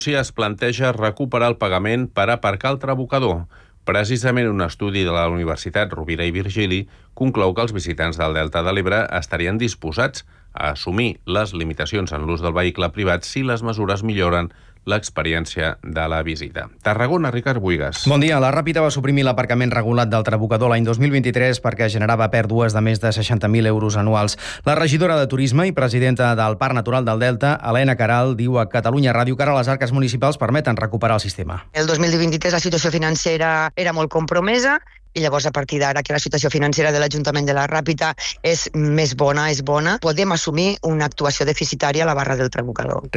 es planteja recuperar el pagament per aparcar el Trabucador. Precisament un estudi de la Universitat Rovira i Virgili conclou que els visitants del Delta de l'Ebre estarien disposats a assumir les limitacions en l'ús del vehicle privat si les mesures milloren l'experiència de la visita. Tarragona, Ricard Buigas. Bon dia. La Ràpita va suprimir l'aparcament regulat del Trabucador l'any 2023 perquè generava pèrdues de més de 60.000 euros anuals. La regidora de Turisme i presidenta del Parc Natural del Delta, Helena Caral, diu a Catalunya Ràdio que ara les arques municipals permeten recuperar el sistema. El 2023 la situació financera era molt compromesa i llavors a partir d'ara que la situació financera de l'Ajuntament de la Ràpita és més bona, podem assumir una actuació deficitària a la barra del Trabucador.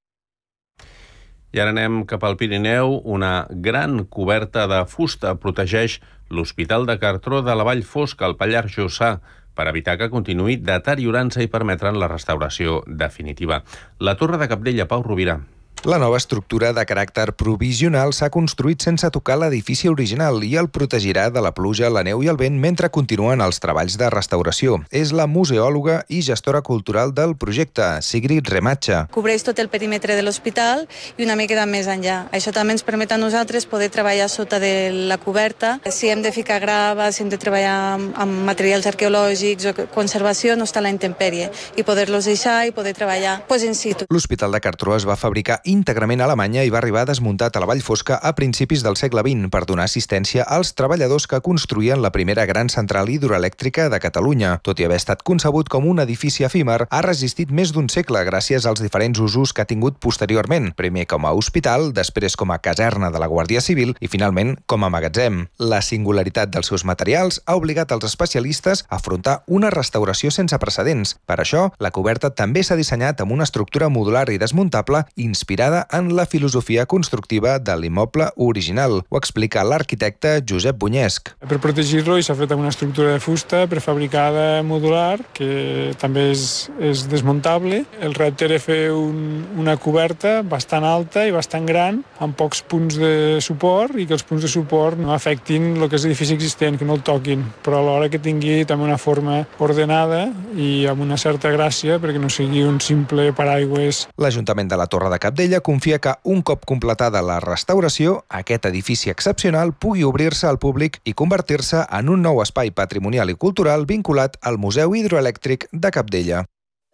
I ara anem cap al Pirineu. Una gran coberta de fusta protegeix l'Hospital de Cartró de la Vall Fosca, al Pallars Jussà, per evitar que continuï deteriorant-se i permetre'n la restauració definitiva. La Torre de Cabdella, Pau Rovira. La nova estructura de caràcter provisional s'ha construït sense tocar l'edifici original i el protegirà de la pluja, la neu i el vent mentre continuen els treballs de restauració. És la museòloga i gestora cultural del projecte, Sigrid Rematxa. Cobreix tot el perímetre de l'hospital i una mica més enllà. Això també ens permet a nosaltres poder treballar sota de la coberta. Si hem de ficar grava, si hem de treballar amb materials arqueològics o conservació, no està a la intempèrie i poder-los deixar i poder treballar in situ. L'Hospital de Cartró es va fabricar íntegrament a Alemanya i va arribar desmuntat a la Vall Fosca a principis del segle XX per donar assistència als treballadors que construïen la primera gran central hidroelèctrica de Catalunya. Tot i haver estat concebut com un edifici efímer, ha resistit més d'un segle gràcies als diferents usos que ha tingut posteriorment, primer com a hospital, després com a caserna de la Guàrdia Civil i finalment com a magatzem. La singularitat dels seus materials ha obligat els especialistes a afrontar una restauració sense precedents. Per això, la coberta també s'ha dissenyat amb una estructura modular i desmuntable inspirada en la filosofia constructiva de l'immoble original. Ho explica l'arquitecte Josep Bunyesc. Per protegir-lo s'ha fet amb una estructura de fusta prefabricada modular, que també és desmuntable. El repte era fer una coberta bastant alta i bastant gran, amb pocs punts de suport, i que els punts de suport no afectin el que és l'edifici existent, que no el toquin, però alhora que tingui també una forma ordenada i amb una certa gràcia perquè no sigui un simple paraigües. L'Ajuntament de la Torre de Cabdella confia que un cop completada la restauració, aquest edifici excepcional pugui obrir-se al públic i convertir-se en un nou espai patrimonial i cultural vinculat al Museu Hidroelèctric de Cabdella.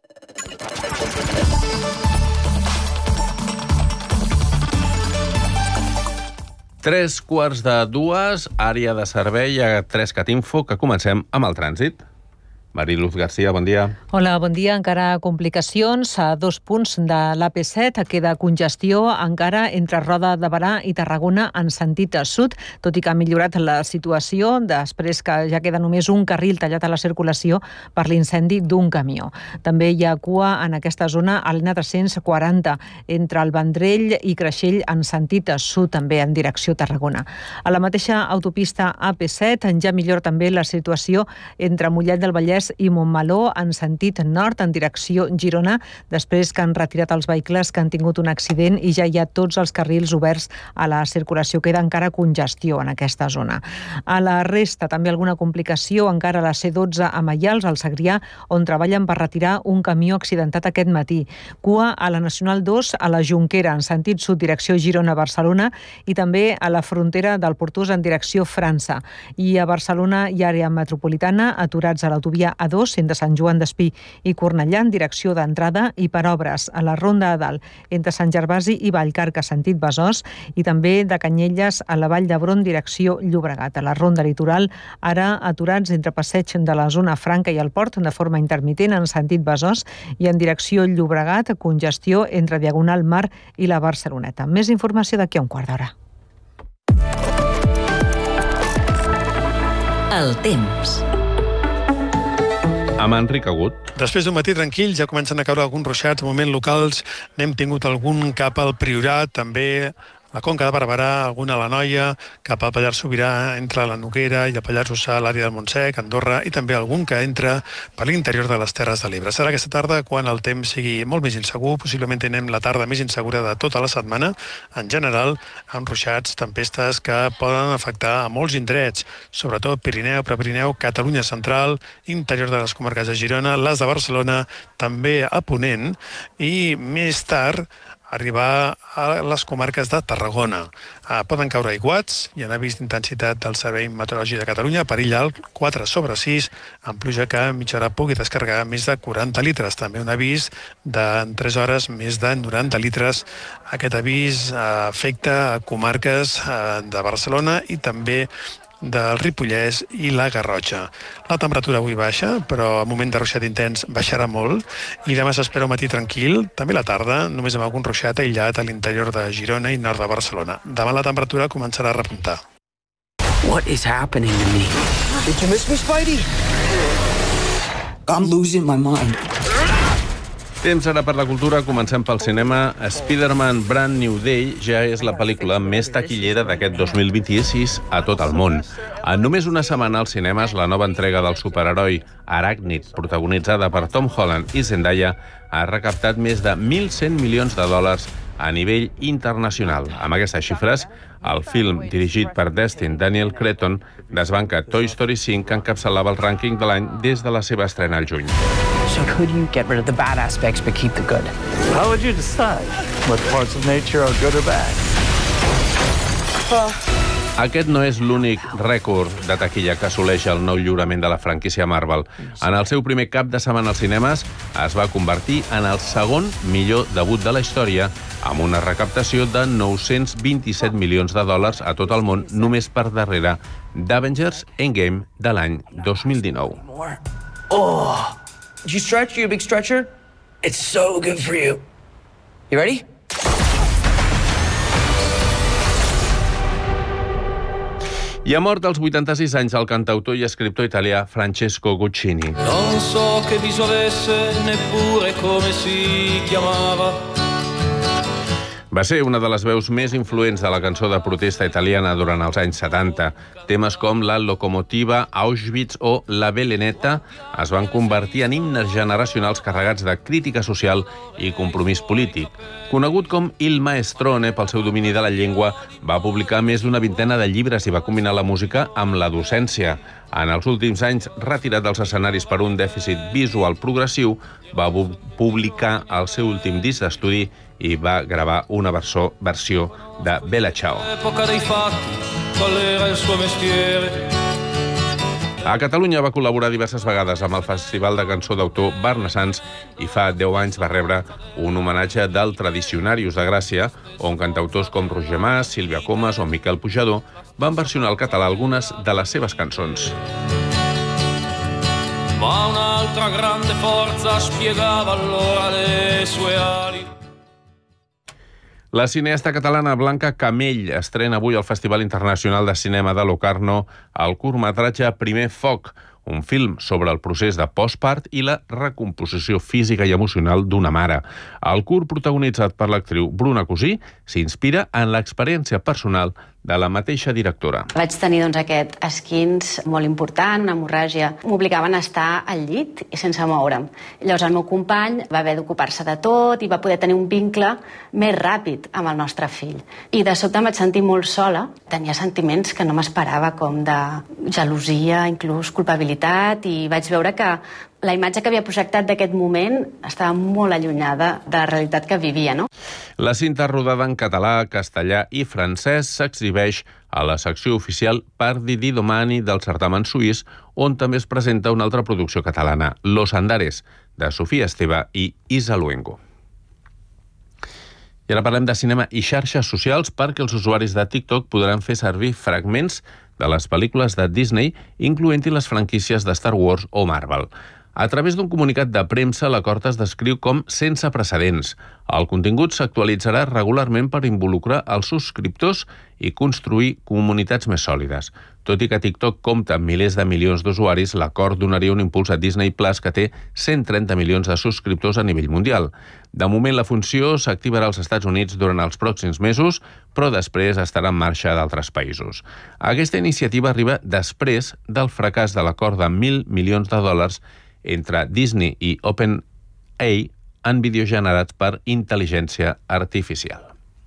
Tres quarts de dues, àrea de servei a 3CAT Info, que comencem amb el trànsit. Mariluz García, bon dia. Hola, bon dia. Encara complicacions. A 2 punts de l'AP7 queda congestió encara entre Roda de Berà i Tarragona en sentit sud, tot i que ha millorat la situació després que ja queda només un carril tallat a la circulació per l'incendi d'un camió. També hi ha cua en aquesta zona a l'N 340 entre el Vendrell i Creixell en sentit sud, també en direcció Tarragona. A la mateixa autopista AP7 ja millora també la situació entre Mollet del Vallès i Montmeló en sentit nord en direcció Girona, després que han retirat els vehicles que han tingut un accident i ja hi ha tots els carrils oberts a la circulació. Queda encara congestió en aquesta zona. A la resta també alguna complicació encara a la C12 a Maials, al Segrià, on treballen per retirar un camió accidentat aquest matí. Cua a la Nacional 2 a la Jonquera en sentit sud direcció Girona-Barcelona i també a la frontera del Portús en direcció França. I a Barcelona i àrea metropolitana aturats a l'autovia A2 entre Sant Joan d'Espí i Cornellà en direcció d'entrada i per obres a la Ronda de Dalt entre Sant Gervasi i Vallcarca sentit Besòs i també de Canyelles a la Vall d'Hebron direcció Llobregat. A la Ronda Litoral ara aturats entre passeig de la zona Franca i el Port de forma intermitent en sentit Besòs i en direcció Llobregat congestió entre Diagonal Mar i la Barceloneta. Més informació d'aquí a un quart d'hora. El temps. Amb Enric Agut. Després d'un matí tranquil ja comencen a caure alguns ruixats, de moment locals, n'hem tingut algun cap al Priorat, també la Conca de Barberà, alguna a l'Anoia, cap al Pallars Sobirà, entre la Noguera i el Pallars Jussà, l'àrea del Montsec, Andorra, i també algun que entra per l'interior de les Terres de l'Ebre. Serà aquesta tarda quan el temps sigui molt més insegur, possiblement tenim la tarda més insegura de tota la setmana, en general, amb ruixats, tempestes que poden afectar a molts indrets, sobretot Pirineu, Prepirineu, Catalunya Central, interior de les comarques de Girona, les de Barcelona, també a Ponent, i més tard arribar a les comarques de Tarragona. Poden caure aiguats, hi ha avís d'intensitat del Servei Meteorològic de Catalunya, perill alt 4/6, amb pluja que a mitja hora pugui descarregar més de 40 litres. També un avís en 3 hores més de 90 litres. Aquest avís afecta a comarques de Barcelona i també del Ripollès i la Garrotxa. La temperatura avui baixa, però al moment de ruixat intens baixarà molt i demà s'espera un matí tranquil, també la tarda, només amb algun ruixat aïllat a l'interior de Girona i nord de Barcelona. Demà la temperatura començarà a repuntar. What is happening to me? Did you miss me, Spidey? I'm losing my mind. Temps ara per la cultura, comencem pel cinema. Spider-Man Brand New Day ja és la pel·lícula més taquillera d'aquest 2026 a tot el món. En només una setmana als cinemes, la nova entrega del superheroi Aràcnid, protagonitzada per Tom Holland i Zendaya, ha recaptat més de 1.100 milions de dòlars a nivell internacional. Amb aquestes xifres, el film, dirigit per Destin Daniel Cretton, desbanca Toy Story 5, que encapçalava el rànquing de l'any des de la seva estrena al juny. So could you get rid of the bad aspects but keep the good? How would you decide what parts of nature are good or bad? Aquest no és l'únic rècord de taquilla que assoleix el nou lliurament de la franquícia Marvel. En el seu primer cap de setmana als cinemes es va convertir en el segon millor debut de la història, amb una recaptació de 927 milions de dòlars a tot el món, només per darrere d'Avengers Endgame de l'any 2019. Oh, did you stretch? You a big stretcher? It's so good for you. You ready? I ha mort als 86 anys el cantautor i escriptor italià Francesco Guccini. Non so che viso avesse, neppure come si chiamava. Va ser una de les veus més influents de la cançó de protesta italiana durant els anys 70. Temes com La locomotiva, Auschwitz o La Beleneta es van convertir en himnes generacionals carregats de crítica social i compromís polític. Conegut com Il Maestrone pel seu domini de la llengua, va publicar més d'una vintena de llibres i va combinar la música amb la docència. En els últims anys, retirat dels escenaris per un dèficit visual progressiu, va publicar el seu últim disc d'estudi i va gravar una versió de Bella Ciao. A Catalunya va col·laborar diverses vegades amb el Festival de Cançó d'Autor Barnassans i fa 10 anys va rebre un homenatge del Tradicionarius de Gràcia, on cantautors com Roger Mas, Sílvia Comas o Miquel Pujador van versionar al català algunes de les seves cançons. Ma un'altra grande forza spiegava allora le sue ali. La cineasta catalana Blanca Camell estrena avui al Festival Internacional de Cinema de Locarno el curtmetratge Primer Foc, un film sobre el procés de postpart i la recomposició física i emocional d'una mare. El curt, protagonitzat per l'actriu Bruna Cosí, s'inspira en l'experiència personal de la mateixa directora. Vaig tenir aquest esquinç molt important, una hemorràgia. M'obligaven a estar al llit i sense moure'm. Llavors el meu company va haver d'ocupar-se de tot i va poder tenir un vincle més ràpid amb el nostre fill. I de sobte em vaig sentir molt sola. Tenia sentiments que no m'esperava, com de gelosia, inclús culpabilitat, i vaig veure que la imatge que havia projectat d'aquest moment estava molt allunyada de la realitat que vivia, no? La cinta, rodada en català, castellà i francès, s'exhibeix a la secció oficial Pardi di Domani del certamen suís, on també es presenta una altra producció catalana, Los Andares, de Sofia Esteve i Isa Luengo. I ara parlem de cinema i xarxes socials, perquè els usuaris de TikTok podran fer servir fragments de les pel·lícules de Disney, incloent-hi les franquícies de Star Wars o Marvel. A través d'un comunicat de premsa, l'acord es descriu com sense precedents. El contingut s'actualitzarà regularment per involucrar els subscriptors i construir comunitats més sòlides. Tot i que TikTok compta amb milers de milions d'usuaris, l'acord donaria un impuls a Disney Plus, que té 130 milions de subscriptors a nivell mundial. De moment, la funció s'activarà als Estats Units durant els pròxims mesos, però després estarà en marxa d'altres països. Aquesta iniciativa arriba després del fracàs de l'acord de $1.000 milions entre Disney i OpenAI en vídeos generats per intel·ligència artificial.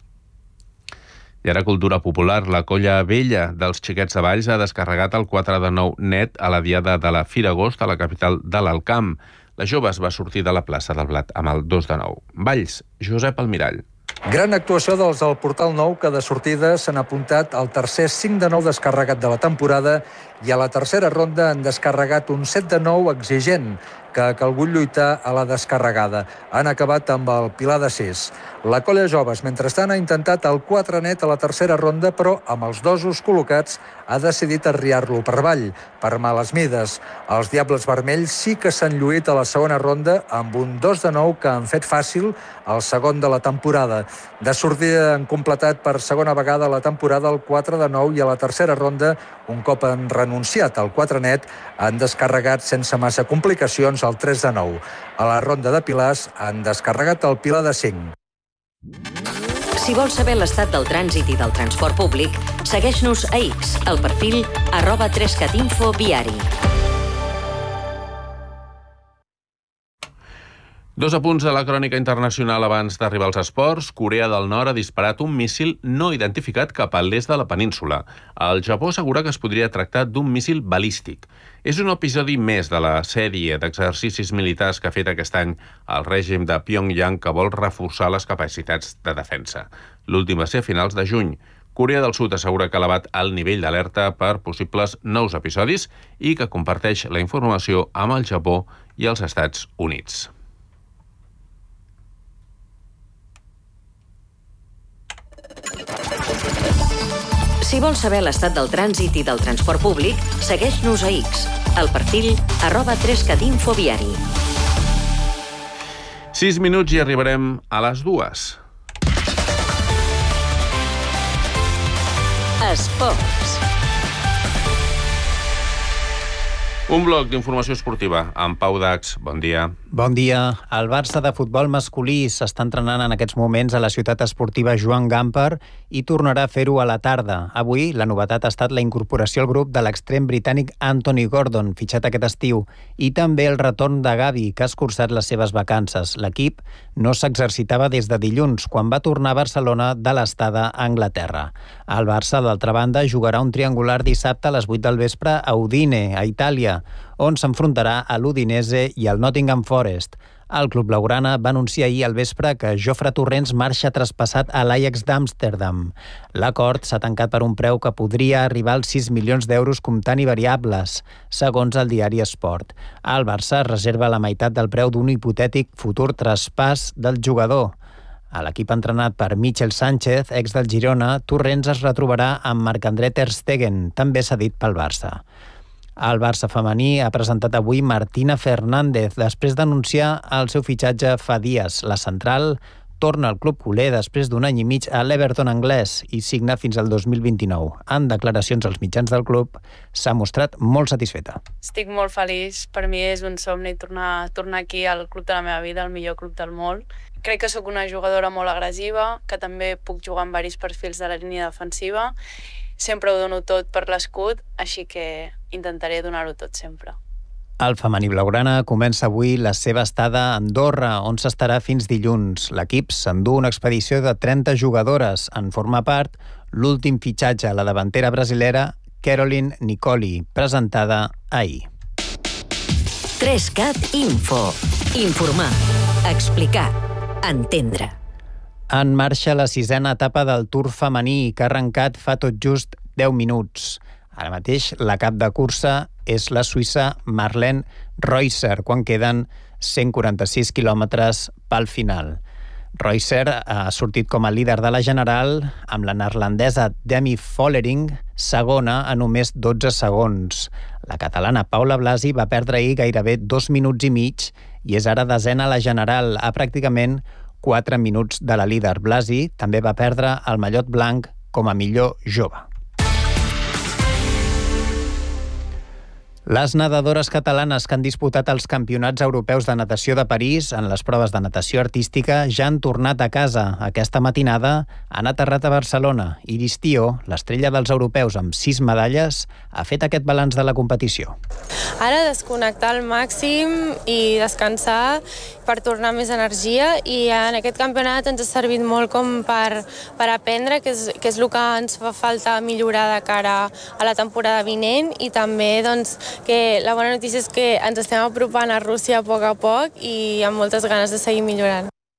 I ara cultura popular. La Colla Vella dels Xiquets de Valls ha descarregat el 4 de 9 net a la diada de la Fira Agost a la capital de l'Alcamp. La jove es va sortir de la plaça del Blat amb el 2 de 9. Valls, Josep Almirall. Gran actuació dels del Portal Nou, que de sortida s'han apuntat al tercer 5 de 9 descarregat de la temporada i a la tercera ronda han descarregat un 7 de 9 exigent, que ha calgut lluitar a la descarregada. Han acabat amb el Pilar de 6. La Colla Joves, mentrestant, ha intentat el 4 net a la tercera ronda, però amb els dosos col·locats ha decidit arriar-lo per avall, per males mides. Els Diables Vermells sí que s'han lluït a la segona ronda amb un 2 de 9 que han fet fàcil el segon de la temporada. De sortida han completat per segona vegada la temporada el 4 de 9 i a la tercera ronda, un cop han renunciat al 4 net, han descarregat sense massa complicacions el 3 de 9. A la ronda de Pilars han descarregat el Pilar de 5. Si vols saber l'estat del trànsit i del transport públic, segueix-nos a X, al perfil @3catinfo viari. Dos apunts de la crònica internacional abans d'arribar als esports. Corea del Nord ha disparat un míssil no identificat cap a l'est de la península. El Japó assegura que es podria tractar d'un míssil balístic. És un episodi més de la sèrie d'exercicis militars que ha fet aquest any el règim de Pyongyang, que vol reforçar les capacitats de defensa. L'últim va ser a finals de juny. Corea del Sud assegura que ha elevat el nivell d'alerta per possibles nous episodis i que comparteix la informació amb el Japó i els Estats Units. Si vols saber l'estat del trànsit i del transport públic, segueix-nos a X, al perfil @3catinfo viari. 6 minuts i arribarem a les 2. Esports. Un bloc d'informació esportiva amb Pau Dax. Bon dia. Bon dia. El Barça de futbol masculí s'està entrenant en aquests moments a la ciutat esportiva Joan Gamper i tornarà a fer-ho a la tarda. Avui, la novetat ha estat la incorporació al grup de l'extrem britànic Anthony Gordon, fitxat aquest estiu, i també el retorn de Gavi, que ha escurçat les seves vacances. L'equip no s'exercitava des de dilluns, quan va tornar a Barcelona de l'estada a Anglaterra. El Barça, d'altra banda, jugarà un triangular dissabte a les 8 del vespre a Udine, a Itàlia, on s'enfrontarà a l'Udinese i al Nottingham Forest. El club blaugrana va anunciar ahir al vespre que Jofre Torrents marxa traspassat a l'Ajax d'Amsterdam. L'acord s'ha tancat per un preu que podria arribar als 6 milions d'euros comptant i variables, segons el diari Esport. El Barça reserva la meitat del preu d'un hipotètic futur traspàs del jugador. A l'equip entrenat per Michel Sánchez, ex del Girona, Torrents es retrobarà amb Marc-André Ter Stegen, també cedit pel Barça. El Barça femení ha presentat avui Martina Fernández després d'anunciar el seu fitxatge fa dies. La central torna al club culer després d'un any i mig a l'Everton anglès i signa fins al 2029. En declaracions als mitjans del club s'ha mostrat molt satisfeta. Estic molt feliç. Per mi és un somni tornar aquí al club de la meva vida, el millor club del món. Crec que sóc una jugadora molt agressiva, que també puc jugar amb diversos perfils de la línia defensiva. Sempre ho dono tot per l'escut, així que intentaré donar-ho tot sempre. El femení blaugrana comença avui la seva estada a Andorra, on s'estarà fins dilluns. L'equip s'endú una expedició de 30 jugadores. En forma part l'últim fitxatge, la davantera brasilera Caroline Nicoli, presentada ahir. 3Cat Info. Informar, explicar, entendre. En marxa la 6a etapa del Tour femení, que ha arrencat fa tot just 10 minuts. Ara mateix la cap de cursa és la suïssa Marlene Reusser, quan queden 146 quilòmetres pel final. Reusser ha sortit com a líder de la general, amb la neerlandesa Demi Vollering segona a només 12 segons. La catalana Paula Blasi va perdre ahir gairebé 2 minuts i mig i és ara desena a la general, a pràcticament 4 minuts de la líder. Blasi també va perdre el mallot blanc com a millor jove. Les nedadores catalanes que han disputat els campionats europeus de natació de París en les proves de natació artística ja han tornat a casa. Aquesta matinada han aterrat a Barcelona. Iris Tió, l'estrella dels europeus amb 6 medalles, ha fet aquest balanç de la competició. Ara desconnectar al màxim i descansar per tornar més energia, i en aquest campionat ens ha servit molt com per aprendre, que és el que ens fa falta millorar de cara a la temporada vinent, i també doncs, que la bona notícia és que ens estem apropant a Rússia a poc i amb moltes ganes de seguir millorant.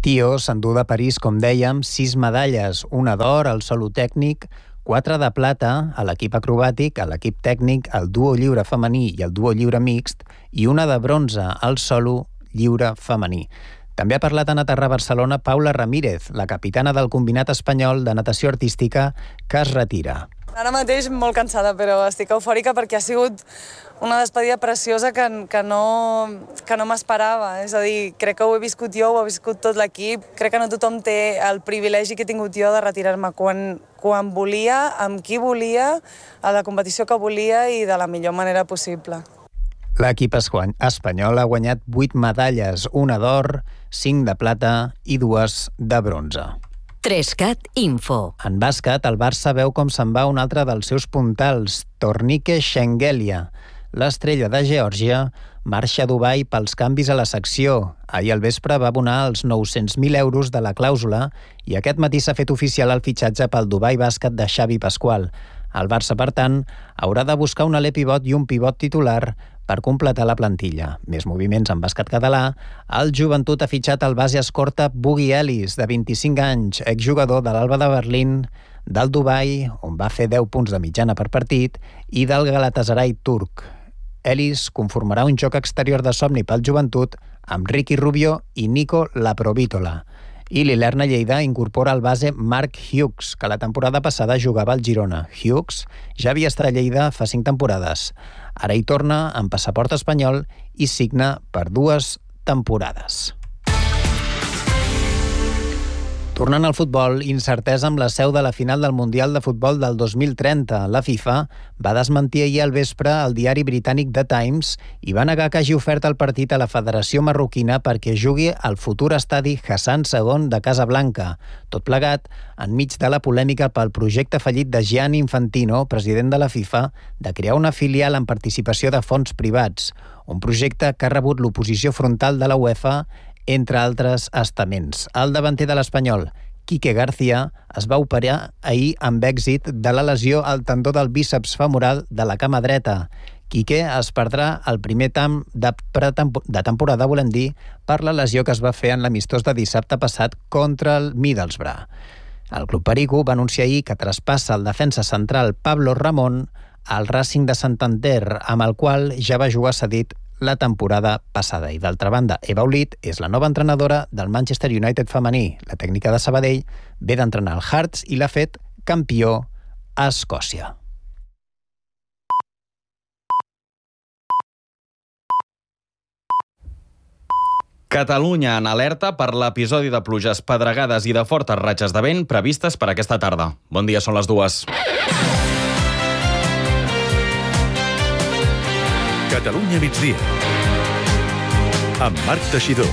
Tio s'endú de París, com dèiem, 6 medalles, una d'or al solo tècnic, 4 de plata a l'equip acrobàtic, a l'equip tècnic, al duo lliure femení i al duo lliure mixt, i una de bronze al solo lliure femení. També ha parlat en aterrar a Barcelona Paula Ramírez, la capitana del combinat espanyol de natació artística, que es retira. Ara mateix molt cansada, però estic eufòrica perquè ha sigut una despedida preciosa que no m'esperava. És a dir, crec que ho he viscut jo, ho ha viscut tot l'equip. Crec que no tothom té el privilegi que he tingut jo de retirar-me quan volia, amb qui volia, a la competició que volia i de la millor manera possible. L'equip espanyol ha guanyat 8 medalles, una d'or, 5 de plata i 2 de bronze. 3CAT Info. En bàsquet, el Barça veu com se'n va un altre dels seus puntals, Tornike Shengelia. L'estrella de Geòrgia marxa a Dubai pels canvis a la secció. Ahir al vespre va abonar els 900.000 euros de la clàusula i aquest matí s'ha fet oficial el fitxatge pel Dubai Bàsquet de Xavi Pasqual. El Barça, per tant, haurà de buscar un alè pivot i un pivot titular per completar la plantilla. Més moviments en bàsquet català. El Joventut ha fitxat el base escorta Bugui Ellis, de 25 anys, exjugador de l'Alba de Berlín, del Dubai, on va fer 10 punts de mitjana per partit, i del Galatasaray turc. Ellis conformarà un joc exterior de somni pel Joventut amb Ricky Rubio i Nico Laprovítola. I l'Ilerna Lleida incorpora el base Mark Hughes, que la temporada passada jugava al Girona. Hughes ja havia estat a Lleida fa 5 temporades. Ara hi torna amb passaport espanyol i signa per 2 temporades. Tornant al futbol, incertesa amb la seu de la final del Mundial de Futbol del 2030. La FIFA va desmentir ahir al vespre el diari britànic The Times i va negar que hagi ofert el partit a la Federació Marroquina perquè jugui al futur estadi Hassan II de Casablanca. Tot plegat enmig de la polèmica pel projecte fallit de Gianni Infantino, president de la FIFA, de crear una filial amb participació de fons privats. Un projecte que ha rebut l'oposició frontal de la UEFA, entre altres estaments. El davanter de l'Espanyol, Quique García, es va operar ahir amb èxit de la lesió al tendó del bíceps femoral de la cama dreta. Quique es perdrà el primer tam de temporada, volem dir, per la lesió que es va fer en l'amistós de dissabte passat contra el Middlesbrough. El Club Perico va anunciar ahir que traspassa el defensa central Pablo Ramón al Racing de Santander, amb el qual ja va jugar cedit la temporada passada. I d'altra banda, Eva Olit és la nova entrenadora del Manchester United femení. La tècnica de Sabadell ve d'entrenar el Hearts i l'ha fet campió a Escòcia. Catalunya en alerta per l'episodi de pluges, pedregades i de fortes ratxes de vent previstes per aquesta tarda. Bon dia, són les 2. Catalunya migdia, amb Marc Teixidor.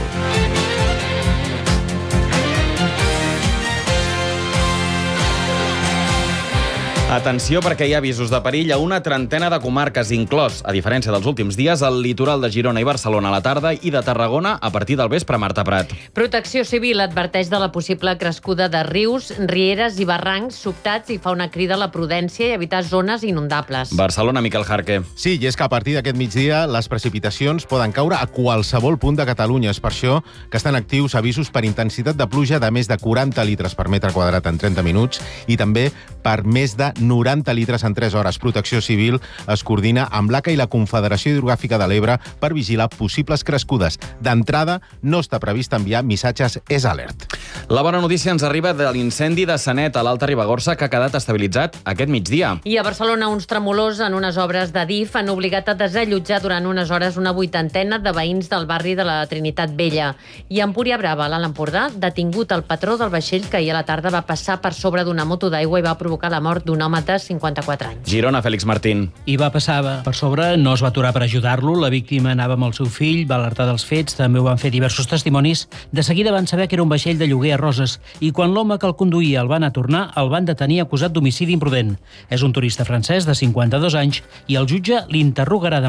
Atenció, perquè hi ha avisos de perill a una trentena de comarques, inclòs, a diferència dels últims dies, el litoral de Girona i Barcelona a la tarda i de Tarragona a partir del vespre. Marta Prat. Protecció Civil adverteix de la possible crescuda de rius, rieres i barrancs sobtats i fa una crida a la prudència i evitar zones inundables. Barcelona, Miquel Jarque. Sí, i és que a partir d'aquest migdia les precipitacions poden caure a qualsevol punt de Catalunya. És per això que estan actius avisos per intensitat de pluja de més de 40 litres per metre quadrat en 30 minuts i també per més de 90 litres en 3 hores. Protecció Civil es coordina amb l'ACA i la Confederació Hidrogràfica de l'Ebre per vigilar possibles crescudes. D'entrada, no està previst enviar missatges alert. La bona notícia ens arriba de l'incendi de Sanet a l'Alta Ribagorça, que ha quedat estabilitzat aquest migdia. I a Barcelona, uns tremolors en unes obres d'Adif han obligat a desallotjar durant unes hores una 80ena de veïns del barri de la Trinitat Vella. I a Empúria Brava, a l'Alt Empordà, detingut el patró del vaixell que ahir a la tarda va passar per sobre d'una moto d'aigua i va provocar la mort d'un home de 54 anys. Girona, Fèlix Martín. I va passar per sobre, no es va aturar per ajudar-lo. La víctima anava amb el seu fill, va alertar dels fets, també ho van fer diversos testimonis. De seguida van saber que era un vaixell de lloguer a Roses i quan l'home que el conduïa el van a tornar, el van detenir acusat d'homicidi imprudent. És un turista francès de 52 anys i el jutge l'interrogarà demà.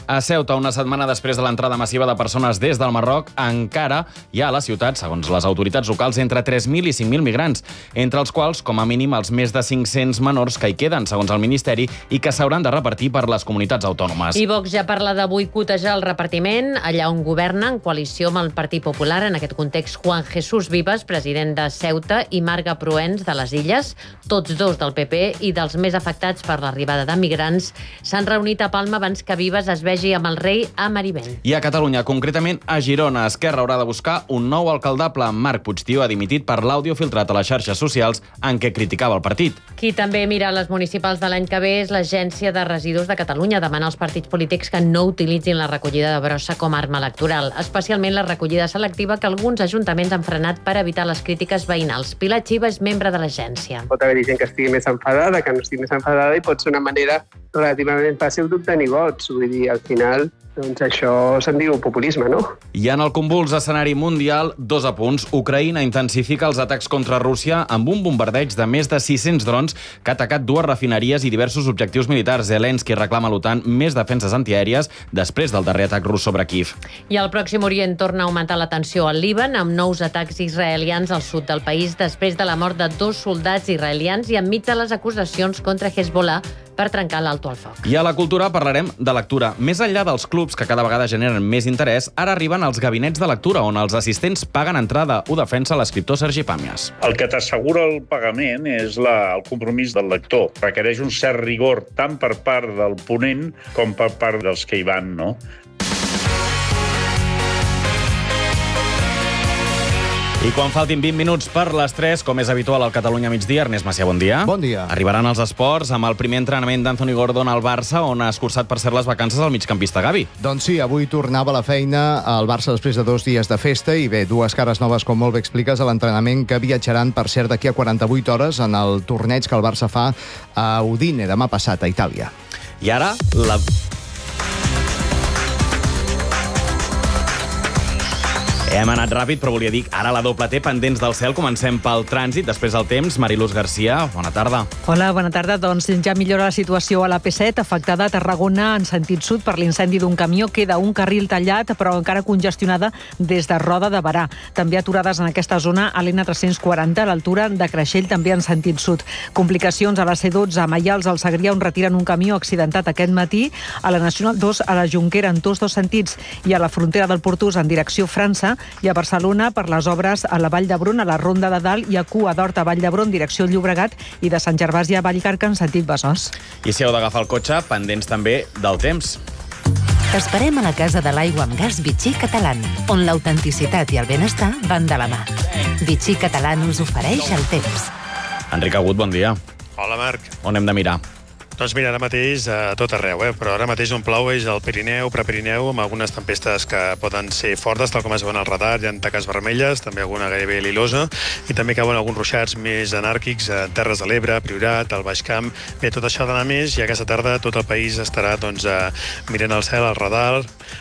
A Ceuta, una setmana després de l'entrada massiva de persones des del Marroc, encara hi ha a la ciutat, segons les autoritats locals, entre 3.000 i 5.000 migrants, entre els quals, com a mínim, els més de 500 menors que hi queden, segons el Ministeri, i que s'hauran de repartir per les comunitats autònomes. I Vox ja parla de boicotejar el repartiment allà on governa, en coalició amb el Partit Popular. En aquest context, Juan Jesús Vives, president de Ceuta, i Marga Proens, de les Illes, tots dos del PP i dels més afectats per l'arribada de migrants, s'han reunit a Palma abans que Vives es vegi amb el rei a Marivent. I a Catalunya, concretament a Girona, Esquerra haurà de buscar un nou alcaldable. Marc Puigdió ha dimitit per l'àudio filtrat a les xarxes socials en què criticava el partit. Qui també mira les municipals de l'any que ve és l'Agència de Residus de Catalunya. Demana als partits polítics que no utilitzin la recollida de brossa com a arma electoral, especialment la recollida selectiva que alguns ajuntaments han frenat per evitar les crítiques veïnals. Pilar Xiva és membre de l'agència. Pot haver-hi gent que estigui més enfadada, que no estigui més enfadada, i pot ser una manera relativament fàcil d'obtenir vots. Vull dir, al final, doncs això se'n diu populisme, no? I en el convuls escenari mundial, 2 apunts. Ucraïna intensifica els atacs contra Rússia amb un bombardeig de més de 600 drons que ha atacat 2 refineries i diversos objectius militars. Zelensky reclama a l'OTAN més defenses antiaèries després del darrer atac rus sobre Kiev. I al Pròxim Orient torna a augmentar la tensió al Líban amb nous atacs israelians al sud del país després de la mort de 2 soldats israelians i enmig de les acusacions contra Hezbollah per trencar l'alto al foc. I a la cultura parlarem de lectura. Més enllà dels clubs que cada vegada generen més interès, ara arriben els gabinets de lectura, on els assistents paguen entrada. Ho defensa l'escriptor Sergi Pàmies. El que t'assegura el pagament és el compromís del lector. Requereix un cert rigor tant per part del ponent com per part dels que hi van, no? I quan faltin 20 minuts per les 3, com és habitual al Catalunya migdia, Ernest Macià, bon dia. Bon dia. Arribaran els esports amb el primer entrenament d'Anthony Gordon al Barça, on ha escurçat per cert les vacances al migcampista Gavi. Doncs sí, avui tornava a la feina al Barça després de 2 dies de festa i bé, 2 cares noves, com molt bé expliques, a l'entrenament que viatjaran, per cert, d'aquí a 48 hores en el torneig que el Barça fa a Udine demà passat, a Itàlia. I ara, Hem anat ràpid, però volia dir ara la doble T, pendents del cel. Comencem pel trànsit, després el temps. Mariluz Garcia, bona tarda. Hola, bona tarda. Doncs ja millora la situació a l'AP7, afectada a Tarragona en sentit sud per l'incendi d'un camió. Queda un carril tallat, però encara congestionada des de Roda de Berà. També aturades en aquesta zona a l'N340, a l'altura de Creixell, també en sentit sud. Complicacions a la C12 a Maials, al Segrià, on retiren un camió accidentat aquest matí, a la Nacional 2 a la Jonquera en tots 2 sentits i a la frontera del Portús en direcció França, i a Barcelona per les obres a la Vall d'Hebron, a la Ronda de Dalt, i a Cua d'Hort a Vall d'Hebron, direcció Llobregat, i de Sant Gervasi a Vallcarca en sentit Besòs. I si heu d'agafar el cotxe, pendents també del temps. T'esperem a la Casa de l'Aigua amb Gas Vichy Catalan, on l'autenticitat i el benestar van de la mà. Vichy Catalan us ofereix el temps. Enric Agut, bon dia. Hola, Marc. On hem de mirar? Doncs mira, ara mateix a tot arreu, però ara mateix on plou és el Pirineu, Prepirineu, amb algunes tempestes que poden ser fortes, tal com es veuen al radar, hi ha taques vermelles, també alguna gairebé lilosa, i també cauen alguns ruixats més anàrquics a Terres de l'Ebre, Priorat, al Baix Camp. Bé, tot això ha d'anar més, i aquesta tarda tot el país estarà mirant al cel, al radar,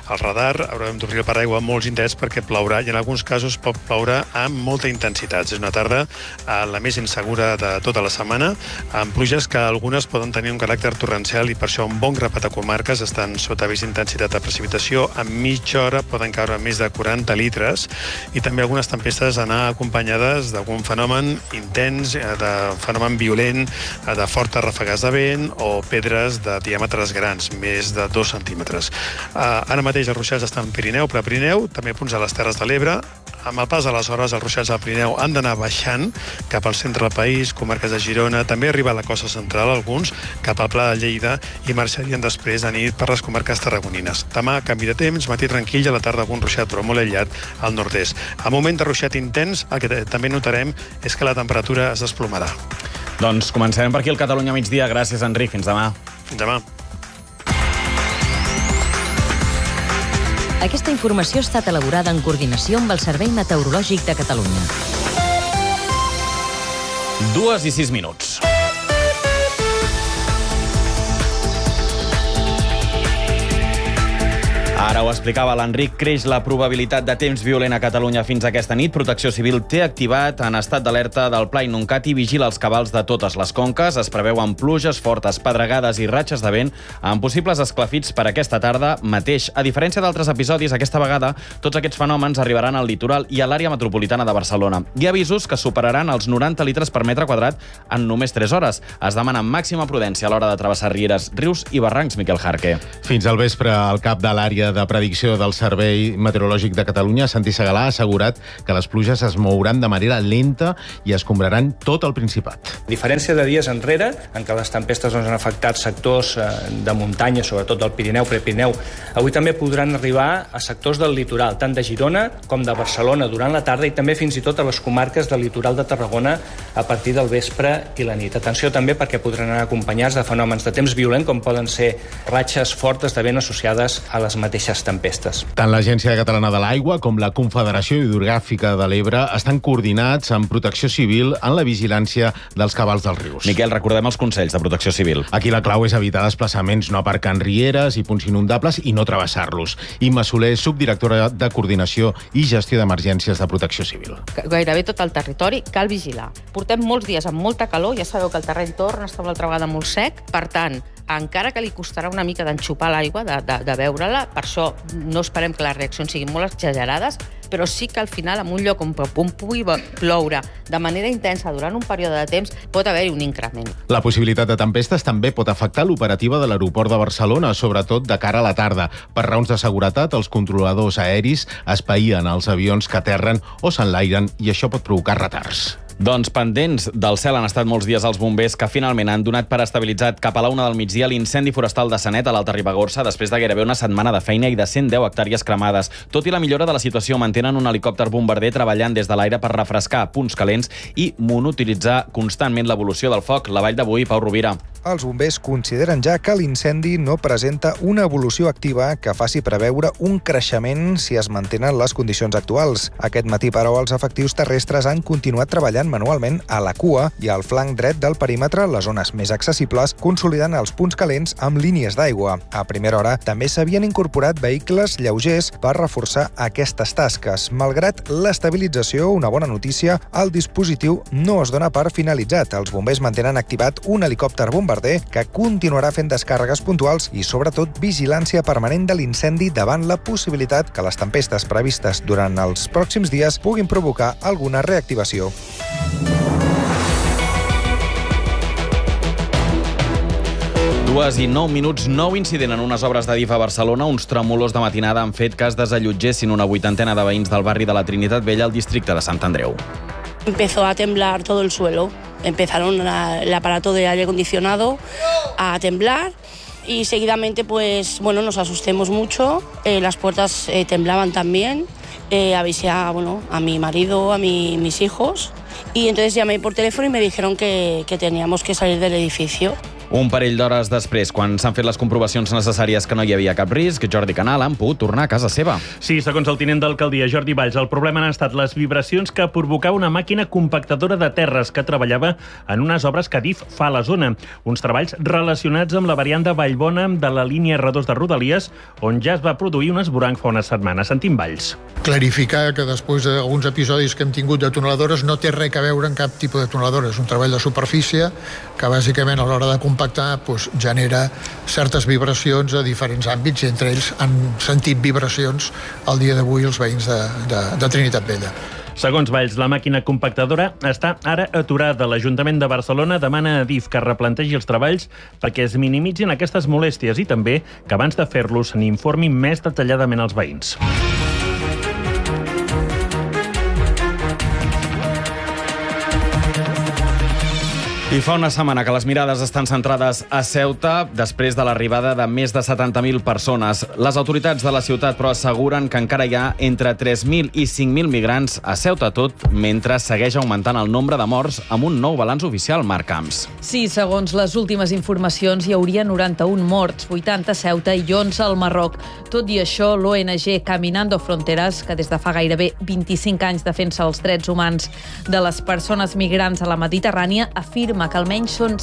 haurem d'obrir el paraigua amb molts indrets perquè plourà, i en alguns casos pot ploure amb molta intensitat. És una tarda la més insegura de tota la setmana, amb pluges que algunes poden tenir un caràcter torrencial, i per això un bon grapat de comarques estan sota avís d'intensitat de precipitació. En mitja hora poden caure més de 40 litres, i també algunes tempestes anar acompanyades d'algun fenomen intens, de fenomen violent, de fortes ràfegues de vent o pedres de diàmetres grans, més de 2 centímetres. Ara mateix els ruixats estan Pirineu, Prepirineu, també punts a les Terres de l'Ebre. Amb el pas de les hores, els ruixats del Pirineu han d'anar baixant cap al centre del país, comarques de Girona, també arriba a la costa central alguns, cap al Pla de Lleida, i marxarien després a nit per les comarques tarragonines. Demà, canvi de temps, matí tranquil, i a la tarda algun ruixat, però molt aïllat al nord-est. A moment de ruixat intens, el que també notarem és que la temperatura es desplomarà. Doncs començarem per aquí el Catalunya migdia. Gràcies, Enric. Fins demà. Fins demà. Aquesta informació ha estat elaborada en coordinació amb el Servei Meteorològic de Catalunya. 2:06. Ara ho explicava l'Enric, creix la probabilitat de temps violent a Catalunya fins aquesta nit. Protecció Civil té activat en estat d'alerta del Pla Inuncat i vigila els cabals de totes les conques. Es preveuen pluges fortes, pedregades i ratxes de vent amb possibles esclafits per aquesta tarda mateix. A diferència d'altres episodis, aquesta vegada tots aquests fenòmens arribaran al litoral i a l'àrea metropolitana de Barcelona. Hi ha avisos que superaran els 90 litres per metre quadrat en només 3 hores. Es demana màxima prudència a l'hora de travessar rieres, rius i barrancs, Miquel Jarque. Fins al vespre, el cap de l'àrea de predicció del Servei Meteorològic de Catalunya, Santi Segalà, ha assegurat que les pluges es mouran de manera lenta i escombraran tot el Principat. A diferència de dies enrere, en què les tempestes han afectat sectors de muntanya, sobretot del Pirineu, Prepirineu, avui també podran arribar a sectors del litoral, tant de Girona com de Barcelona durant la tarda i també fins i tot a les comarques del litoral de Tarragona a partir del vespre i la nit. Atenció també perquè podran anar acompanyats de fenòmens de temps violent com poden ser ratxes fortes de vent associades a les mateixes tempestes. Tant l'Agència Catalana de l'Aigua com la Confederació Hidrogràfica de l'Ebre estan coordinats amb Protecció Civil en la vigilància dels cabals dels rius. Miquel, recordem els consells de Protecció Civil. Aquí la clau és evitar desplaçaments, no aparcar en rieres i punts inundables i no travessar-los. Imma Soler, subdirectora de Coordinació i Gestió d'Emergències de Protecció Civil. Gairebé tot el territori cal vigilar. Portem molts dies amb molta calor, ja sabeu que el terreny torna a estar una altra vegada molt sec, per tant, encara que li costarà una mica d'enxupar l'aigua, de veure-la, per això no esperem que les reaccions siguin molt exagerades, però sí que al final, en un lloc on pugui ploure de manera intensa durant un període de temps, pot haver-hi un increment. La possibilitat de tempestes també pot afectar l'operativa de l'aeroport de Barcelona, sobretot de cara a la tarda. Per raons de seguretat, els controladors aeris espaïen els avions que aterren o s'enlairen i això pot provocar retards. Doncs pendents del cel han estat molts dies els bombers que finalment han donat per estabilitzat cap a la 1 del migdia l'incendi forestal de Sanet a l'Alta Ribagorça després de gairebé una setmana de feina i de 110 hectàrees cremades. Tot i la millora de la situació, mantenen un helicòpter bombarder treballant des de l'aire per refrescar punts calents i monitoritzar constantment l'evolució del foc. La Vall d'Avui, Pau Rovira. Els bombers consideren ja que l'incendi no presenta una evolució activa que faci preveure un creixement si es mantenen les condicions actuals. Aquest matí, però, els efectius terrestres han continuat treballant manualment a la cua i al flanc dret del perímetre, les zones més accessibles, consolidant els punts calents amb línies d'aigua. A primera hora també s'havien incorporat vehicles lleugers per reforçar aquestes tasques. Malgrat l'estabilització, una bona notícia, el dispositiu no es dona per finalitzat. Els bombers mantenen activat un helicòpter bombarder que continuarà fent descàrregues puntuals i, sobretot, vigilància permanent de l'incendi davant la possibilitat que les tempestes previstes durant els pròxims dies puguin provocar alguna reactivació. 2:09, nou incident en unes obres d'Adif a Barcelona. Uns tremolors de matinada han fet que es desallotgessin una 80 de veïns del barri de la Trinitat Vella al districte de Sant Andreu. Empezó a temblar todo el suelo. Empezaron el aparato de aire acondicionado a temblar y seguidamente nos asustemos mucho. Las puertas temblaban también. Avisé a mi marido, a mis hijos y entonces llamé por teléfono y me dijeron que teníamos que salir del edificio. Un parell d'hores després, quan s'han fet les comprovacions necessàries que no hi havia cap risc, Jordi Canal han pogut tornar a casa seva. Sí, segons el tinent d'alcaldia Jordi Valls, el problema han estat les vibracions que provocava una màquina compactadora de terres que treballava en unes obres que Adif fa a la zona. Uns treballs relacionats amb la variant de Vallbona de la línia R2 de Rodalies, on ja es va produir un esvoranc fa una setmana. Sentim Valls. Clarificar que després d'alguns episodis que hem tingut de tuneladores no té res a veure amb cap tipus de tuneladora. És un treball de superfície que bàsicament a l'hora de compactar genera certes vibracions a diferents àmbits i entre ells han sentit vibracions al dia d'avui els veïns de Trinitat Vella. Segons Valls, la màquina compactadora està ara aturada. L'Ajuntament de Barcelona demana a Adif que replantegi els treballs perquè es minimitzin aquestes molèsties i també que abans de fer-los n'informin més detalladament als veïns. I fa una setmana que les mirades estan centrades a Ceuta després de l'arribada de més de 70.000 persones. Les autoritats de la ciutat, però, asseguren que encara hi ha entre 3.000 i 5.000 migrants a Ceuta, tot mentre segueix augmentant el nombre de morts amb un nou balanç oficial, Marc Camps. Sí, segons les últimes informacions, hi hauria 91 morts, 80 a Ceuta i 11 al Marroc. Tot i això, l'ONG Caminando Fronteras, que des de fa gairebé 25 anys defensa els drets humans de les persones migrants a la Mediterrània, afirma informa que almenys són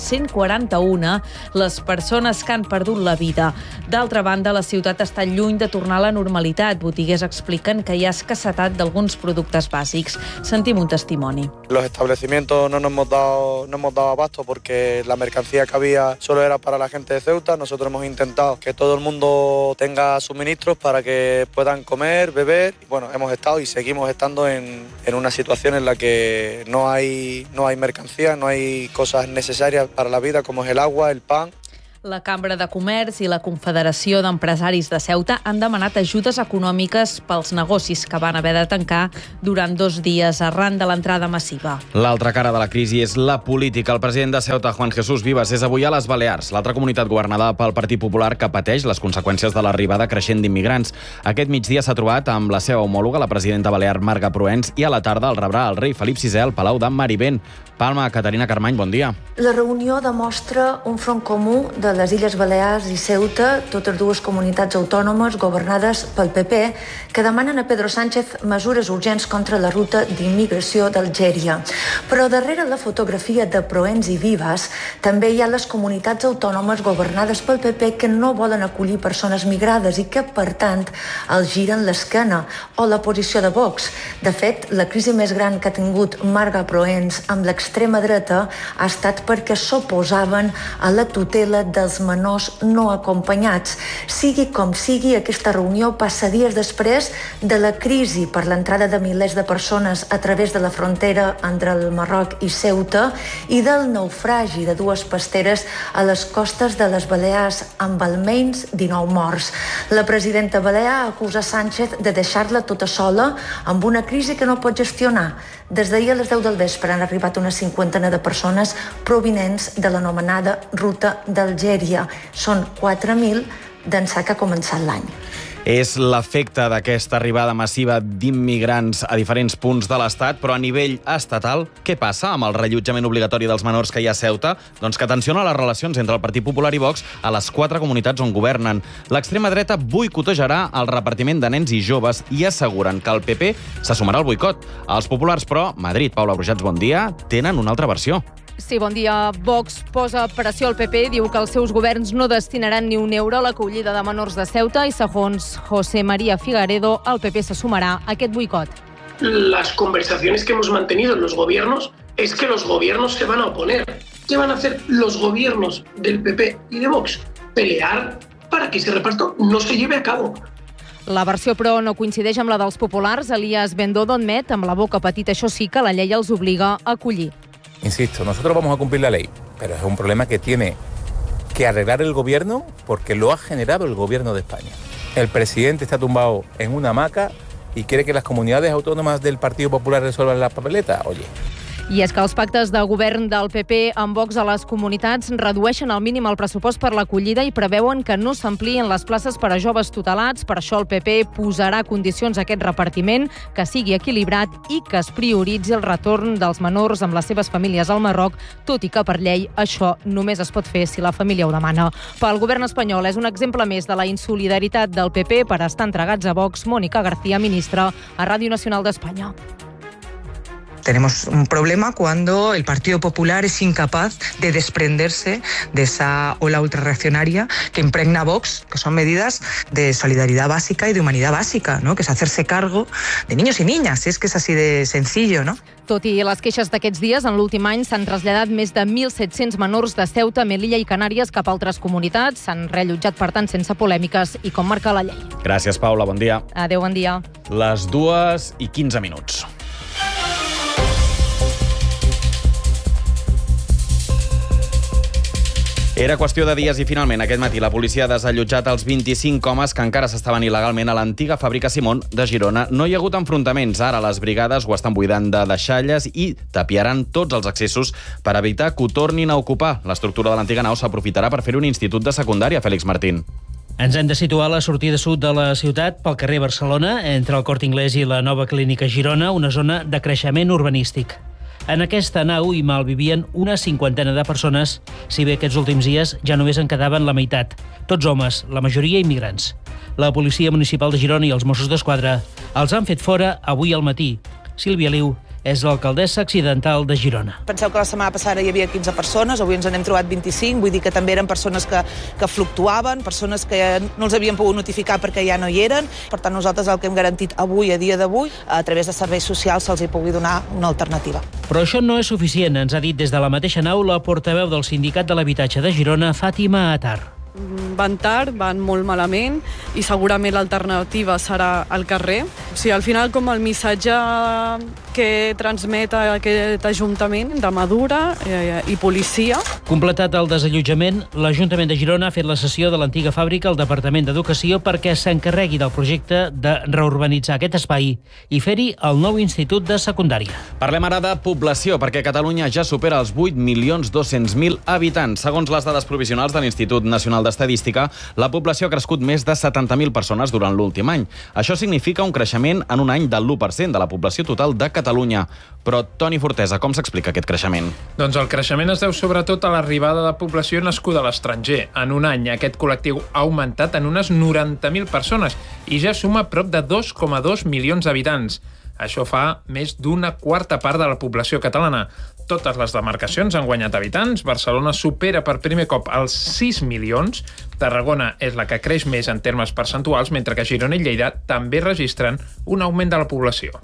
141 les persones que han perdut la vida. D'altra banda, la ciutat està lluny de tornar a la normalitat. Botiguers expliquen que hi ha escassetat d'alguns productes bàsics. Sentim un testimoni. Los establecimientos no hemos dado abasto porque la mercancía que había solo era para la gente de Ceuta. Nosotros hemos intentado que todo el mundo tenga suministros para que puedan comer, beber. Y bueno, hemos estado y seguimos estando en una situación en la que no hay mercancía, no hay cosas necesarias para la vida como es el agua, el pan. La Cambra de Comerç i la Confederació d'Empresaris de Ceuta han demanat ajudes econòmiques pels negocis que van haver de tancar durant 2 dies arran de l'entrada massiva. L'altra cara de la crisi és la política. El president de Ceuta, Juan Jesús Vivas, és avui a les Balears, l'altra comunitat governada pel Partit Popular que pateix les conseqüències de l'arribada creixent d'immigrants. Aquest migdia s'ha trobat amb la seva homòloga, la presidenta balear Marga Proens, i a la tarda el rebrà el rei Felip VI al Palau de Marivent. Palma, Caterina Carmany, bon dia. La reunió demostra un front comú de les Illes Balears i Ceuta, totes dues comunitats autònomes governades pel PP, que demanen a Pedro Sánchez mesures urgents contra la ruta d'immigració d'Algèria. Però darrere la fotografia de Proens i Vivas també hi ha les comunitats autònomes governades pel PP que no volen acollir persones migrades i que, per tant, els giren l'esquena, o la posició de Vox. De fet, la crisi més gran que ha tingut Marga Proens amb l'extrema dreta ha estat perquè s'oposaven a la tutela dels menors no acompanyats. Sigui com sigui, aquesta reunió passa dies després de la crisi per l'entrada de milers de persones a través de la frontera entre el Marroc i Ceuta i del naufragi de 2 pasteres a les costes de les Balears amb almenys 19 morts. La presidenta balear acusa Sánchez de deixar-la tota sola amb una crisi que no pot gestionar. Des d'ahir a les 10 del vespre han arribat una 50 de persones provinents de l'anomenada ruta d'Algèria. Són 4.000 d'ençà que ha començat l'any. És l'efecte d'aquesta arribada massiva d'immigrants a diferents punts de l'Estat, però a nivell estatal, què passa amb el rellotjament obligatori dels menors que hi ha a Ceuta? Doncs que tensiona les relacions entre el Partit Popular i Vox a les 4 comunitats on governen. L'extrema dreta boicotejarà el repartiment de nens i joves i asseguren que el PP se sumarà al boicot. Els populars, però, Madrid, Paula Brujats, bon dia, tenen una altra versió. Sí, bon dia. Vox posa pressió al PP, diu que els seus governs no destinaran ni un euro a l'acollida de menors de Ceuta i, segons José María Figaredo, el PP se sumarà a aquest boicot. Las conversaciones que hemos mantenido en los gobiernos es que los gobiernos se van a oponer. ¿Qué van a hacer los gobiernos del PP y de Vox? Pelear para que ese reparto no se lleve a cabo. La versió, però, no coincideix amb la dels populars. Elías Bendodo admet, amb la boca petita, això sí, que la llei els obliga a acollir. Insisto, nosotros vamos a cumplir la ley, pero es un problema que tiene que arreglar el gobierno porque lo ha generado el gobierno de España. El presidente está tumbado en una hamaca y quiere que las comunidades autónomas del Partido Popular resuelvan la papeleta. Oye. I és que els pactes de govern del PP amb Vox a les comunitats redueixen al mínim el pressupost per l'acollida i preveuen que no s'amplien les places per a joves tutelats. Per això el PP posarà condicions a aquest repartiment, que sigui equilibrat i que es prioritzi el retorn dels menors amb les seves famílies al Marroc, tot i que per llei això només es pot fer si la família ho demana. Pel govern espanyol és un exemple més de la insolidaritat del PP per estar entregats a Vox. Mónica García, ministra a Ràdio Nacional d'Espanya. Tenemos un problema cuando el Partido Popular es incapaz de desprenderse de esa ola ultrarreaccionaria que impregna Vox, que son medidas de solidaridad básica y de humanidad básica, ¿no? Que es hacerse cargo de niños y niñas, es que es así de sencillo, ¿no? Tot i les queixes d'aquests dies, en l'últim any s'han traslladat més de 1.700 menors de Ceuta, Melilla i Canàries cap a altres comunitats. S'han reallotjat, per tant, sense polèmiques i com marca la llei. Gràcies, Paula. Bon dia. Adéu, bon dia. Les 2:15. Era qüestió de dies i finalment aquest matí la policia ha desallotjat els 25 homes que encara s'estaven il·legalment a l'antiga fàbrica Simón de Girona. No hi ha hagut enfrontaments. Ara les brigades ho estan buidant de deixalles i tapiaran tots els accessos per evitar que ho tornin a ocupar. L'estructura de l'antiga nau s'aprofitarà per fer un institut de secundària, Fèlix Martín. Ens hem de situar a la sortida sud de la ciutat, pel carrer Barcelona, entre el Corte Inglés i la nova clínica Girona, una zona de creixement urbanístic. En aquesta nau hi malvivien una 50 de persones, si bé aquests últims dies ja només en quedaven la meitat. Tots homes, la majoria immigrants. La Policia Municipal de Girona i els Mossos d'Esquadra els han fet fora avui al matí. Sílvia Liu és l'alcaldessa accidental de Girona. Penseu que la setmana passada hi havia 15 persones, avui ens n'hem trobat 25, vull dir que també eren persones que fluctuaven, persones que no els havien pogut notificar perquè ja no hi eren. Per tant, nosaltres el que hem garantit avui, a dia d'avui, a través de serveis socials se'ls hi pugui donar una alternativa. Però això no és suficient, ens ha dit des de la mateixa nau la portaveu del Sindicat de l'Habitatge de Girona, Fàtima Atar. Van tard, van molt malament i segurament l'alternativa serà al carrer. O sigui, al final, com el missatge que transmet aquest Ajuntament de Madura i policia. Completat el desallotjament, l'Ajuntament de Girona ha fet la cessió de l'antiga fàbrica al Departament d'Educació perquè s'encarregui del projecte de reurbanitzar aquest espai i fer-hi el nou institut de secundària. Parlem ara de població, perquè Catalunya ja supera els 8.200.000 habitants. Segons les dades provisionals de l'Institut Nacional d'Estadística, la població ha crescut més de 70.000 persones durant l'últim any. Això significa un creixement en un any del 1% de la població total de Catalunya. Però, Toni Fortesa, com s'explica aquest creixement? Doncs el creixement es deu sobretot a l'arribada de població nascuda a l'estranger. En un any, aquest col·lectiu ha augmentat en unes 90.000 persones i ja suma prop de 2,2 milions d'habitants. Això fa més d'una quarta part de la població catalana. Totes les demarcacions han guanyat habitants. Barcelona supera per primer cop els 6 milions. Tarragona és la que creix més en termes percentuals, mentre que Girona i Lleida també registren un augment de la població.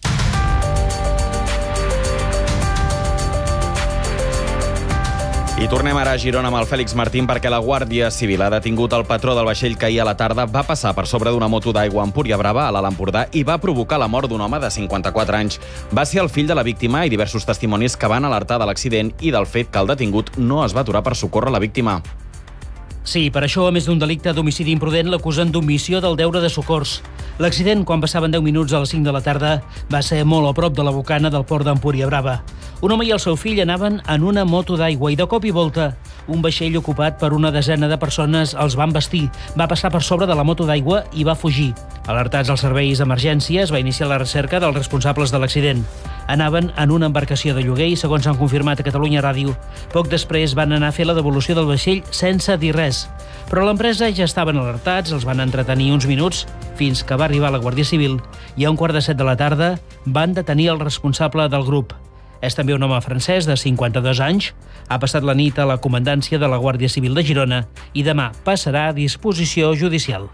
I tornem ara a Girona amb el Fèlix Martín perquè la Guàrdia Civil ha detingut el patró del vaixell que ahir a la tarda va passar per sobre d'una moto d'aigua a Empúria Brava, a l'Alt Empordà, i va provocar la mort d'un home de 54 anys. Va ser el fill de la víctima i diversos testimonis que van alertar de l'accident i del fet que el detingut no es va aturar per socórrer la víctima. Sí, per això, a més d'un delicte d'homicidi imprudent, l'acusen d'omissió del deure de socors. L'accident, quan passaven 10 minuts a les 5 de la tarda, va ser molt a prop de la bocana del port d'Empúria Brava. Un home i el seu fill anaven en una moto d'aigua i de cop i volta un vaixell ocupat per una desena de persones els va embestir, va passar per sobre de la moto d'aigua i va fugir. Alertats als serveis d'emergència, es va iniciar la recerca dels responsables de l'accident. Anaven en una embarcació de lloguer i, segons han confirmat a Catalunya Ràdio, poc després van anar a fer la devolució del vaixell sense dir res. Però l'empresa ja estaven alertats, els van entretenir uns minuts fins que va arribar la Guàrdia Civil i a 6:45 de la tarda van detenir el responsable del grup. És també un home francès de 52 anys. Ha passat la nit a la comandància de la Guàrdia Civil de Girona i demà passarà a disposició judicial.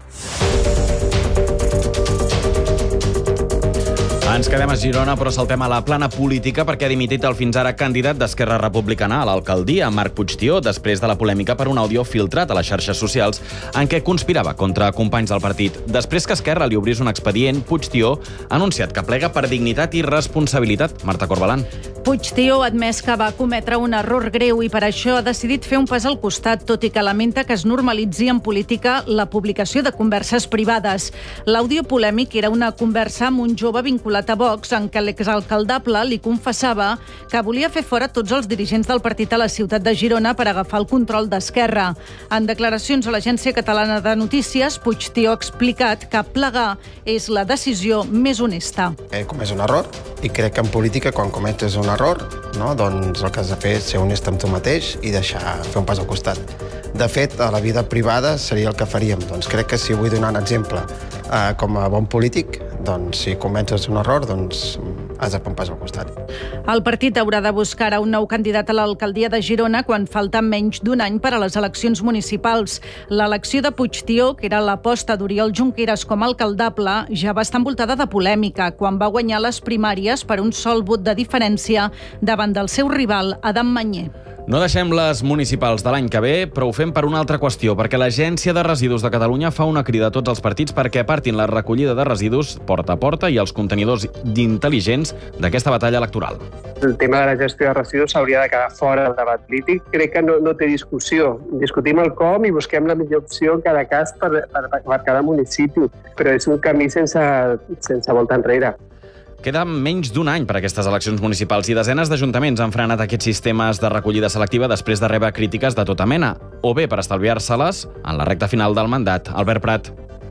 Ens quedem a Girona, però saltem a la plana política perquè ha dimitit el fins ara candidat d'Esquerra Republicana a l'alcaldia, Marc Puigtió, després de la polèmica per un àudio filtrat a les xarxes socials en què conspirava contra companys del partit. Després que Esquerra li obrís un expedient, Puigtió ha anunciat que plega per dignitat i responsabilitat. Marta Corbalán. Puigtió ha admès que va cometre un error greu i per això ha decidit fer un pas al costat, tot i que lamenta que es normalitzi en política la publicació de converses privades. L'àudio polèmic era una conversa amb un jove vinculat a Vox en què l'exalcaldable li confessava que volia fer fora tots els dirigents del partit a la ciutat de Girona per agafar el control d'Esquerra. En declaracions a l'Agència Catalana de Notícies, Puigtió ha explicat que plegar és la decisió més honesta. He comès un error i crec que en política, quan cometes un error, doncs el que has de fer és ser honest amb tu mateix i deixar fer un pas al costat. De fet, a la vida privada seria el que faríem. Doncs crec que si vull donar un exemple com a bon polític, doncs si cometes un error, doncs has de fer un pas al costat. El partit haurà de buscar un nou candidat a l'alcaldia de Girona quan falta menys d'un any per a les eleccions municipals. L'elecció de Puigtió, que era l'aposta d'Oriol Junqueras com a alcaldable, ja va estar envoltada de polèmica quan va guanyar les primàries per un sol vot de diferència davant del seu rival, Adam Mañé. No deixem les municipals de l'any que ve, però ho fem per una altra qüestió, perquè l'Agència de Residus de Catalunya fa una crida a tots els partits perquè apartin la recollida de residus porta a porta i els contenidors intel·ligents d'aquesta batalla electoral. El tema de la gestió de residus s'hauria de quedar fora del debat polític. Crec que no té discussió. Discutim el com i busquem la millor opció en cada cas per cada municipi, però és un camí sense volta enrere. Queda menys d'un any per a aquestes eleccions municipals i desenes d'ajuntaments han frenat aquests sistemes de recollida selectiva després de rebre crítiques de tota mena, o bé per estalviar-se-les en la recta final del mandat. Albert Prat.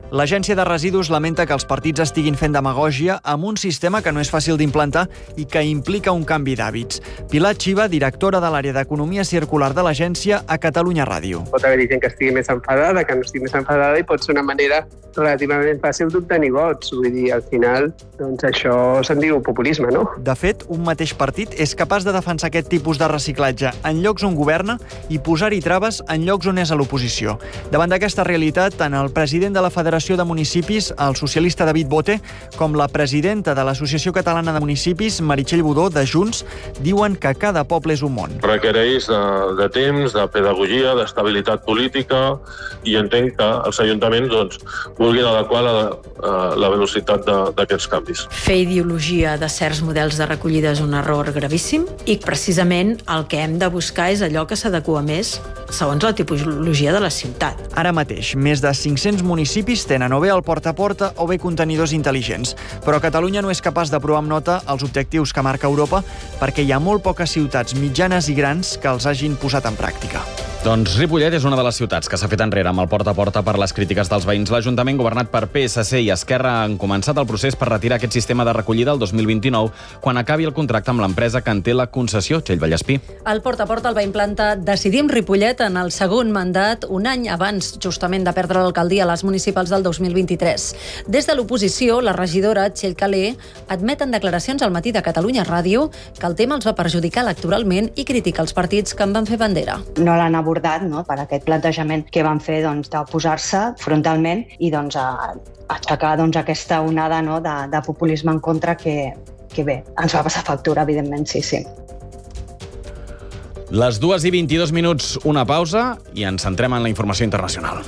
L'Agència de Residus lamenta que els partits estiguin fent demagògia amb un sistema que no és fàcil d'implantar i que implica un canvi d'hàbits. Pilar Xiva, directora de l'àrea d'Economia Circular de l'agència a Catalunya Ràdio. Pot haver-hi gent que estigui més enfadada, que no estigui més enfadada, i pot ser una manera relativament fàcil d'obtenir vots. Vull dir, al final, doncs això se'n diu populisme, no? De fet, un mateix partit és capaç de defensar aquest tipus de reciclatge en llocs on governa i posar-hi traves en llocs on és a l'oposició. Davant d'aquesta realitat, tant el president de la Federació de Municipis, el socialista David Bote, com la presidenta de l'Associació Catalana de Municipis, Meritxell Budó, de Junts, diuen que cada poble és un món. Requereix de temps, de pedagogia, d'estabilitat política, i entenc que els ajuntaments vulguin adequar la velocitat d'aquests canvis. Fer ideologia de certs models de recollida és un error gravíssim i precisament el que hem de buscar és allò que s'adequa més segons la tipologia de la ciutat. Ara mateix, més de 500 municipis tenen o bé el porta a porta o bé contenidors intel·ligents. Però Catalunya no és capaç d'aprovar amb nota els objectius que marca Europa perquè hi ha molt poques ciutats mitjanes i grans que els hagin posat en pràctica. Doncs Ripollet és una de les ciutats que s'ha fet enrere amb el porta a porta per les crítiques dels veïns. L'Ajuntament, governat per PSC i Esquerra, han començat el procés per retirar aquest sistema de recollida el 2029, quan acabi el contracte amb l'empresa que en té la concessió, Txell Vallespí. El porta a porta el va implantar Decidim Ripollet en el segon mandat, un any abans justament de perdre l'alcaldia a les municipals del 2023. Des de l'oposició, la regidora Txell Calé admet en declaracions al Matí de Catalunya Ràdio que el tema els va perjudicar electoralment i critica els partits que en van fer bandera. No l'han abordat, per aquest plantejament que van fer de posar-se frontalment i aixecar aquesta onada de populisme en contra que bé, ens va passar factura, evidentment, sí. Les 2:22, una pausa i ens centrem en la informació internacional.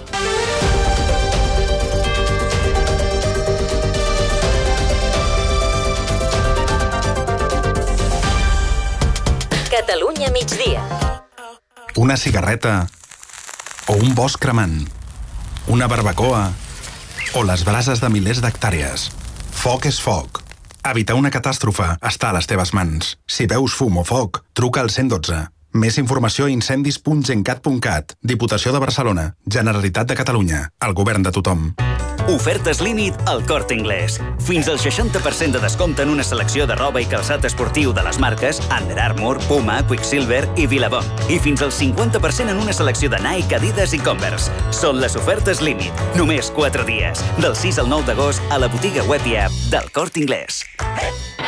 Catalunya migdia. Una cigarreta o un bosc cremant, una barbacoa o les brases de milers d'hectàrees. Foc és foc. Evitar una catàstrofe està a les teves mans. Si veus fum o foc, truca al 112. Més informació a incendis.gencat.cat. Diputació de Barcelona. Generalitat de Catalunya. El govern de tothom. Ofertes límit al Corte Inglés. Fins al 60% de descompte en una selecció de roba i calçat esportiu de les marques Under Armour, Puma, Quicksilver i Billabong. I fins al 50% en una selecció de Nike, Adidas i Converse. Són les ofertes límit. Només 4 dies. Del 6 al 9 d'agost a la botiga web i app del Corte Inglés.